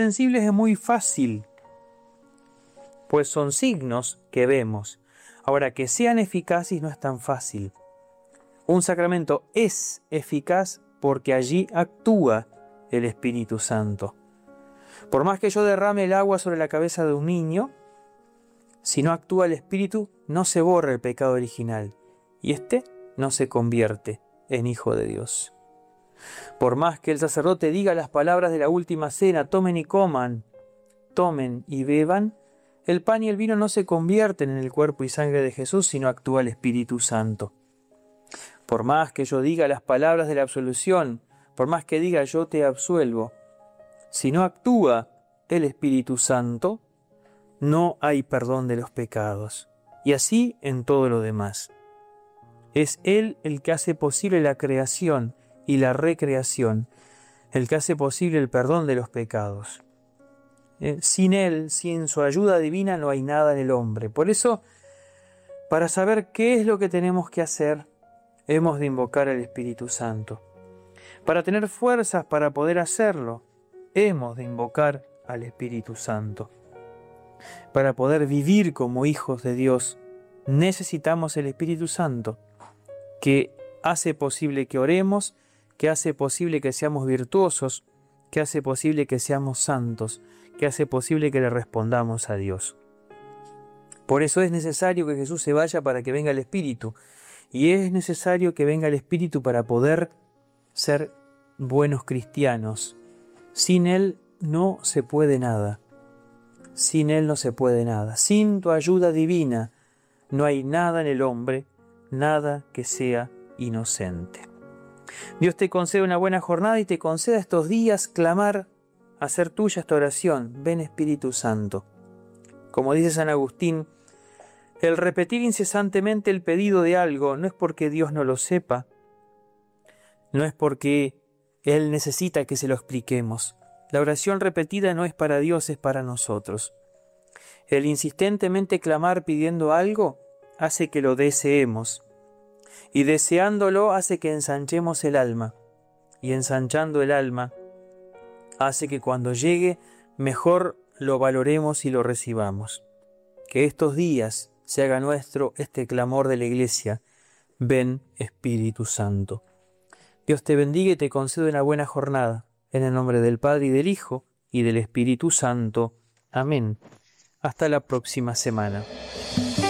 sensibles es muy fácil, pues son signos que vemos. Ahora, que sean eficaces no es tan fácil. Un sacramento es eficaz porque allí actúa el Espíritu Santo. Por más que yo derrame el agua sobre la cabeza de un niño, si no actúa el Espíritu, no se borra el pecado original y éste no se convierte en hijo de Dios. Por más que el sacerdote diga las palabras de la última cena, tomen y coman, tomen y beban, el pan y el vino no se convierten en el cuerpo y sangre de Jesús, sino actúa el Espíritu Santo. Por más que yo diga las palabras de la absolución, por más que diga yo te absuelvo, si no actúa el Espíritu Santo, no hay perdón de los pecados. Y así en todo lo demás. Es Él el que hace posible la creación y la recreación, el que hace posible el perdón de los pecados. Sin Él, sin su ayuda divina, no hay nada en el hombre. Por eso, para saber qué es lo que tenemos que hacer, hemos de invocar al Espíritu Santo. Para tener fuerzas para poder hacerlo, hemos de invocar al Espíritu Santo. Para poder vivir como hijos de Dios, necesitamos el Espíritu Santo, que hace posible que oremos, que hace posible que seamos virtuosos, que hace posible que seamos santos, que hace posible que le respondamos a Dios. Por eso es necesario que Jesús se vaya para que venga el Espíritu, y es necesario que venga el Espíritu para poder ser buenos cristianos. Sin Él no se puede nada. Sin Él no se puede nada. Sin tu ayuda divina no hay nada en el hombre, nada que sea inocente. Dios te conceda una buena jornada y te conceda estos días clamar, hacer tuya esta oración. Ven Espíritu Santo. Como dice San Agustín, el repetir incesantemente el pedido de algo no es porque Dios no lo sepa, no es porque Él necesita que se lo expliquemos. La oración repetida no es para Dios, es para nosotros. El insistentemente clamar pidiendo algo hace que lo deseemos, y deseándolo hace que ensanchemos el alma, y ensanchando el alma hace que cuando llegue mejor lo valoremos y lo recibamos. Que estos días se haga nuestro este clamor de la Iglesia: ven Espíritu Santo. Dios te bendiga y te conceda una buena jornada. En el nombre del Padre y del Hijo y del Espíritu Santo. Amén. Hasta la próxima semana.